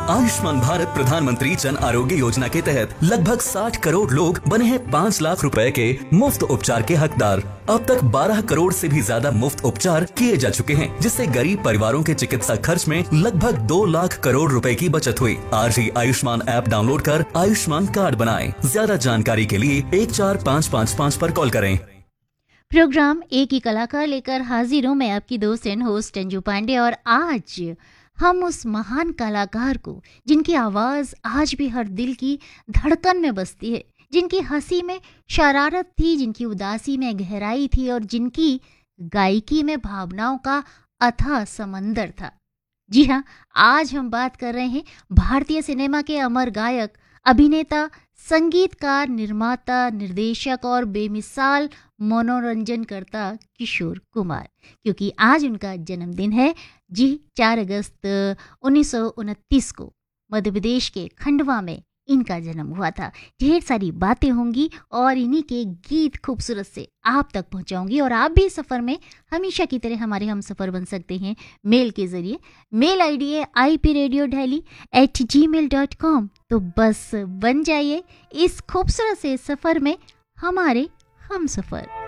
आयुष्मान भारत प्रधानमंत्री जन आरोग्य योजना के तहत लगभग 60 करोड़ लोग बने हैं 5 लाख रुपए के मुफ्त उपचार के हकदार। अब तक 12 करोड़ से भी ज्यादा मुफ्त उपचार किए जा चुके हैं, जिससे गरीब परिवारों के चिकित्सा खर्च में लगभग 2 लाख करोड़ रुपए की बचत हुई। आज ही आयुष्मान ऐप डाउनलोड कर आयुष्मान कार्ड बनाएं। ज्यादा जानकारी के लिए 14555 पर कॉल करें। प्रोग्राम एक ही कलाकार लेकर हाजिर हूँ मैं, आपकी दोस्त एंड होस्ट अंजू पांडे। और आज हम उस महान कलाकार को, जिनकी आवाज़ आज भी हर दिल की धड़कन में बसती है, जिनकी हंसी में शरारत थी, जिनकी उदासी में गहराई थी और जिनकी गायकी में भावनाओं का अथाह समंदर था। जी हाँ, आज हम बात कर रहे हैं भारतीय सिनेमा के अमर गायक, अभिनेता, संगीतकार, निर्माता, निर्देशक और बेमिसाल मनोरंजनकर्ता किशोर कुमार, क्योंकि आज उनका जन्मदिन है। जी, 4 अगस्त 1929 को मध्य प्रदेश के खंडवा में इनका जन्म हुआ था। ढेर सारी बातें होंगी और इन्हीं के गीत खूबसूरत से आप तक पहुंचाऊंगी। और आप भी सफ़र में हमेशा की तरह हमारे हम सफ़र बन सकते हैं मेल के ज़रिए। मेल आईडी है ipradiodelhi@gmail.com। तो बस बन जाइए इस खूबसूरत से सफ़र में हमारे हम सफ़र।